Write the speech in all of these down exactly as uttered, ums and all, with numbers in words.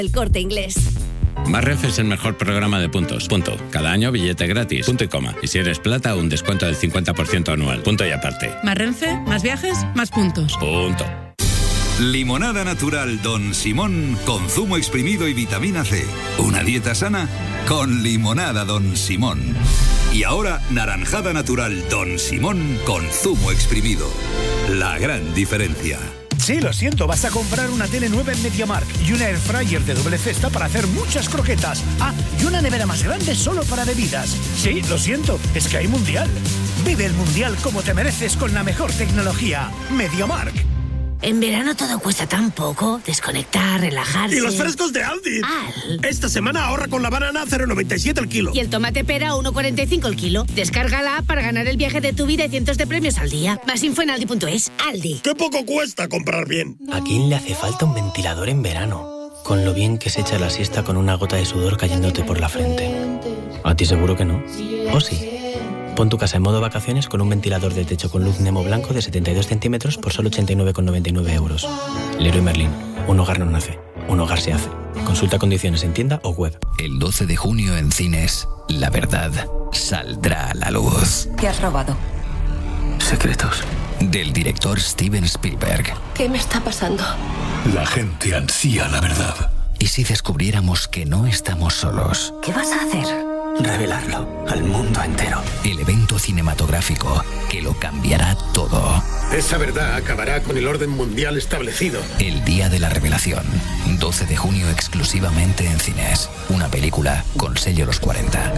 El Corte Inglés. Marrenfe es el mejor programa de puntos. Punto. Cada año billete gratis. Punto y coma. Y si eres plata, un descuento del cincuenta por ciento anual. Punto y aparte. Marrenfe, más viajes, más puntos. Punto. Limonada natural Don Simón con zumo exprimido y vitamina C. Una dieta sana con limonada Don Simón. Y ahora naranjada natural Don Simón con zumo exprimido. La gran diferencia. Sí, lo siento, vas a comprar una tele nueva en MediaMarkt y una airfryer de doble cesta para hacer muchas croquetas. Ah, y una nevera más grande solo para bebidas. Sí, lo siento, es que hay mundial. Vive el mundial como te mereces con la mejor tecnología. MediaMarkt. En verano todo cuesta tan poco. Desconectar, relajarse. Y los frescos de Aldi. Al. Esta semana ahorra con la banana a cero coma noventa y siete el kilo. Y el tomate pera a uno coma cuarenta y cinco el kilo. Descarga la app para ganar el viaje de tu vida y cientos de premios al día. Más info en aldi punto es. Aldi. ¡Qué poco cuesta comprar bien! ¿A quién le hace falta un ventilador en verano? Con lo bien que se echa la siesta con una gota de sudor cayéndote por la frente. A ti seguro que no. ¿O sí? Pon tu casa en modo vacaciones con un ventilador de techo con luz Nemo blanco de setenta y dos centímetros por solo ochenta y nueve con noventa y nueve euros. Leroy Merlin. Un hogar no nace. Un hogar se hace. Consulta condiciones en tienda o web. El doce de junio en cines, la verdad saldrá a la luz. ¿Qué has robado? Secretos. Del director Steven Spielberg. ¿Qué me está pasando? La gente ansía la verdad. ¿Y si descubriéramos que no estamos solos? ¿Qué vas a hacer? Revelarlo al mundo entero. El evento cinematográfico que lo cambiará todo. Esa verdad acabará con el orden mundial establecido. El día de la revelación. doce de junio exclusivamente en cines. Una película con sello Los cuarenta.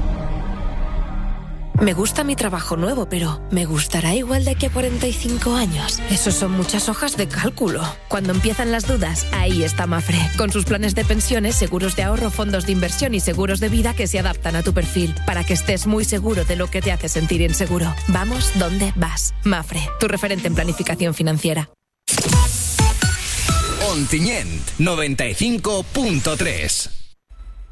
Me gusta mi trabajo nuevo, pero ¿me gustará igual de aquí a cuarenta y cinco años? Eso son muchas hojas de cálculo. Cuando empiezan las dudas, ahí está Mafre. Con sus planes de pensiones, seguros de ahorro, fondos de inversión y seguros de vida que se adaptan a tu perfil, para que estés muy seguro de lo que te hace sentir inseguro. Vamos donde vas. Mafre, tu referente en planificación financiera. Ontinyent, noventa y cinco punto tres.